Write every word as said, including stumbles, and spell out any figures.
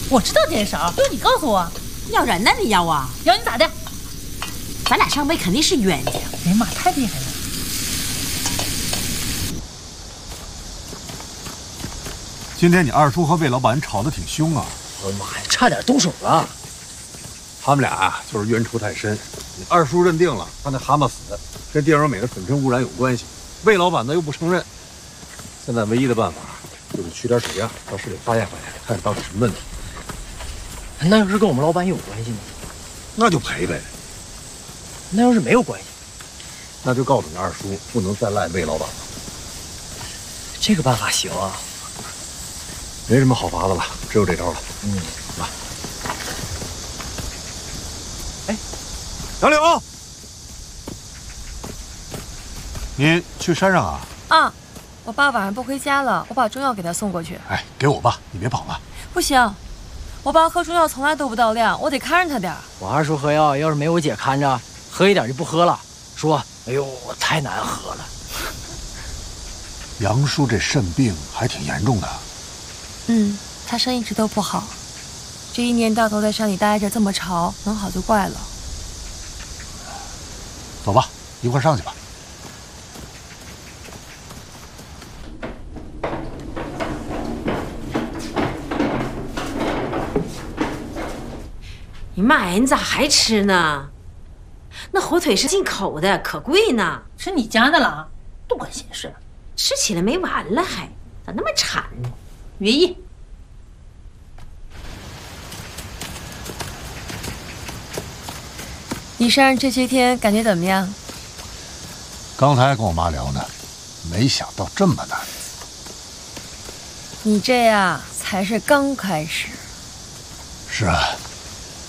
我知道这些事儿，都是你告诉我。 要人呢？你要啊？ 要你咋的？ 咱俩上辈肯定是冤家。 哎呀妈，太厉害了！ 今天你二叔和魏老板吵得挺凶啊！ 我的妈呀，差点动手了。 他们俩啊，就是冤仇太深。你二叔认定了他那蛤蟆死跟电容美的粉尘污染有关系，魏老板呢又不承认。现在唯一的办法就是取点水呀、啊，到市里化验化验，看看到底什么问题。 那要是跟我们老板有关系呢？ 那就赔呗。 那要是没有关系， 那就告诉你二叔，不能再赖魏老板了。 这个办法行啊。 没什么好法子了，只有这招了。 嗯， 来。哎，杨柳，您去山上啊？ 啊，我爸晚上不回家了，我把中药给他送过去。 哎，给我吧，你别跑了。 不行，我爸喝中药从来都不到量，我得看着他点儿。 我二叔喝药，要是没我姐看着，喝一点就不喝了，说：“哎呦，太难喝了。” 杨叔这肾病还挺严重的。 嗯，他生一直都不好，这一年到头在山里待着这么潮，能好就怪了。 走吧，一块上去吧。 你妈呀，你咋还吃呢？那火腿是进口的，可贵呢。 是你家的了，多管闲事。 吃起来没完了还，咋那么馋呢？约一。 你山上这些天感觉怎么样？ 刚才跟我妈聊呢，没想到这么难。 你这呀才是刚开始。 是啊。